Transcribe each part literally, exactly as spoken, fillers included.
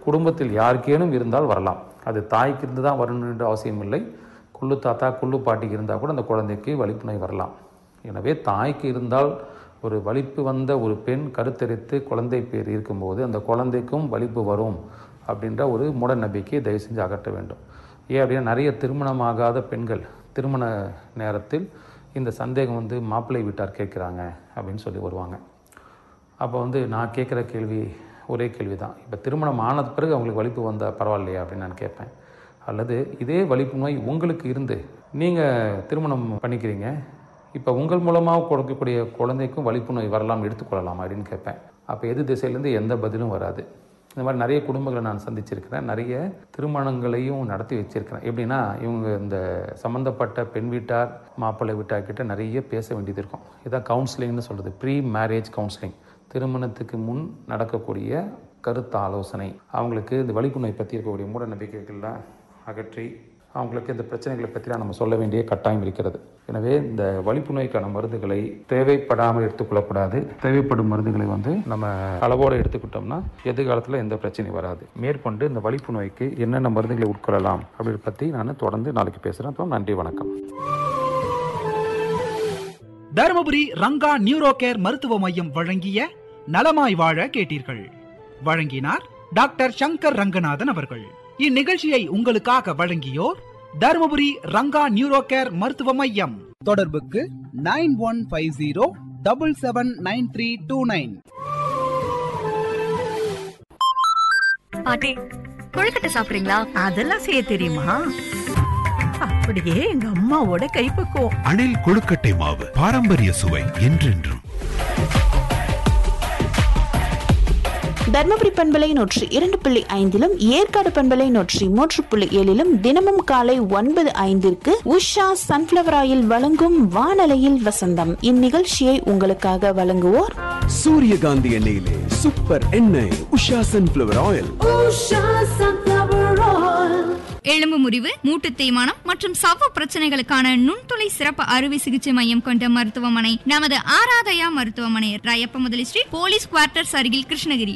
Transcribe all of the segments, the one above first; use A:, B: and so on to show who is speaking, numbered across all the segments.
A: குடும்பத்தில் யாருக்கேனும் இருந்தால் வரலாம். அது தாய்க்கு இருந்து தான் வரணும் என்ற அவசியம் இல்லை. குள்ளு தாத்தா குள்ளு பாட்டிக்கு இருந்தால் கூட அந்த குழந்தைக்கு வலிப்பு நோய் வரலாம். எனவே தாய்க்கு இருந்தால், ஒரு வலிப்பு வந்த ஒரு பெண் கருத்தரித்து குழந்தை பேர் இருக்கும்போது அந்த குழந்தைக்கும் வலிப்பு வரும் அப்படின்ற ஒரு மூட நம்பிக்கையை தயவு செஞ்சு அகற்ற வேண்டும். ஏன் அப்படின்னா, நிறைய திருமணமாகாத பெண்கள் திருமண நேரத்தில் இந்த சந்தேகம் வந்து மாப்பிள்ளை வீட்டார் கேட்குறாங்க அப்படின்னு சொல்லி வருவாங்க. அப்போ வந்து நான் கேட்குற கேள்வி ஒரே கேள்வி தான், இப்போ திருமணம் ஆனது பிறகு அவங்களுக்கு வலிப்பு வந்தால் பரவாயில்லையா அப்படின்னு நான் கேட்பேன். அல்லது இதே வலிப்பு நோய் உங்களுக்கு இருந்து நீங்கள் திருமணம் பண்ணிக்கிறீங்க, இப்போ உங்கள் மூலமாக கொடுக்கக்கூடிய குழந்தைக்கும் வலிப்பு நோய் வரலாம், எடுத்துக்கொள்ளலாம் அப்படின்னு கேட்பேன். அப்போ எது திசையிலேருந்து எந்த பதிலும் வராது. இந்த மாதிரி நிறைய குடும்பங்களை நான் சந்திச்சிருக்கிறேன். நிறைய திருமணங்களையும் நடத்தி வச்சிருக்கிறேன். எப்படின்னா, இவங்க இந்த சம்மந்தப்பட்ட பெண் வீட்டார் மாப்பிள்ளை வீட்டார்கிட்ட நிறைய பேச வேண்டியது இருக்கும். இதான் கவுன்சிலிங்னு சொல்கிறது, ப்ரீ மேரேஜ் கவுன்சிலிங். திருமணத்துக்கு முன் நடக்கக்கூடிய கருத்து ஆலோசனை. அவங்களுக்கு இந்த வலிப்பு நோய் பற்றி இருக்கக்கூடிய மூட நம்பிக்கைகள்லாம் அகற்றி அவங்களுக்கு இந்த பிரச்சனைகளை பற்றிலாம் நம்ம சொல்ல வேண்டிய கட்டாயம் இருக்கிறது. எனவே இந்த வலிப்பு நோய்க்கான மருந்துகளை தேவைப்படாமல் எடுத்துக்கொள்ளக்கூடாது. தேவைப்படும் மருந்துகளை வந்து நம்ம அளவோடு எடுத்துக்கிட்டோம்னா எதிர்காலத்தில் எந்த பிரச்சனையும் வராது. மேற்கொண்டு இந்த வலிப்பு நோய்க்கு என்னென்ன மருந்துகளை உட்கொள்ளலாம் அப்படின்றத பற்றி நான் தொடர்ந்து நாளைக்கு பேசுகிறேன். நன்றி, வணக்கம்.
B: தருமபுரி ரங்கா நியூரோ கேர் மருத்துவ மையம் வழங்கிய நலமாய் வாழ கேட்டீர்கள். வழங்கினார் டாக்டர் சங்கர் ரங்கநாதன் அவர்கள். இந்நிகழ்ச்சியை உங்களுக்காக வழங்கியோர் தருமபுரி ரங்கா நியூரோ கேர் மருத்துவ மையம். தொடர்புக்கு nine one five zero double seven nine three two nine.
C: பாட்டி, கொழுக்கட்டை சாப்பிடுறீங்களா?
D: அதெல்லாம் செய்ய தெரியுமா? அப்படியே எங்க அம்மாவோட கைப்பக்குவம்.
E: அணில் கொழுக்கட்டை மாவு, பாரம்பரிய சுவை என்றென்றும்.
F: தர்மபுரி பண்பலை நூற்றி இரண்டு புள்ளி ஐந்திலும் ஏற்காடு பண்பலை நூற்றி மூன்று புள்ளி ஏழிலும் தினமும் காலை ஒன்பது ஐந்திற்கு உஷா சன்ஃபிளவர் ஆயில் வழங்கும் வானலையில் வசந்தம். இந்நிகழ்ச்சியை உங்களுக்காக வழங்குவோர்
G: சூரியகாந்தி எண்ணெயிலே சூப்பர் எண்ணெய் உஷா சன்ஃபிளவர் ஆயில்.
C: எலும்பு முறிவு, மூட்டு தேய்மானம் மற்றும் சவ்வு பிரச்சனைகளுக்கான நுண்துளை சிறப்பு அறுவை சிகிச்சை மையம் கொண்ட மருத்துவமனை நமது ஆராதயா மருத்துவமனை, ராயப்ப முதலி ஸ்ட்ரீட், போலீஸ் குவார்ட்டர்ஸ் அருகில், கிருஷ்ணகிரி.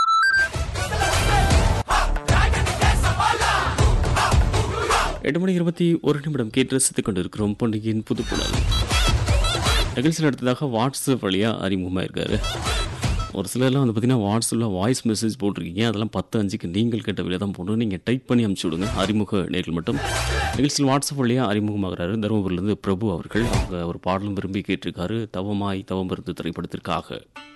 H: எட்டு மணி இருபத்தி ஒரு நிமிடம் கேட்டு ரசித்துக் கொண்டிருக்கிறோம் பொன்னியின் புதுப்புணல் நிகழ்ச்சியில். அடுத்ததாக வாட்ஸ்அப் வழியாக அறிமுகமாக இருக்காரு. ஒரு சிலர்லாம் வந்து பார்த்தீங்கன்னா வாட்ஸ்அப்பில் வாய்ஸ் மெசேஜ் போட்டிருக்கீங்க. அதெல்லாம் பத்து அஞ்சுக்கு நீங்கள் கேட்ட விலை தான் போட்டு நீங்கள் டைப் பண்ணி அனுப்பிச்சி விடுங்க. அறிமுக நேர்கள் மட்டும். நிகழ்ச்சியில் வாட்ஸ்அப் வழியாக அறிமுகமாகிறாரு தருமபுரியிலேருந்து பிரபு அவர்கள். அவங்க ஒரு பாடலும் விரும்பி கேட்டிருக்காரு, தவமாய் தவம் இருந்து திரைப்படத்திற்காக.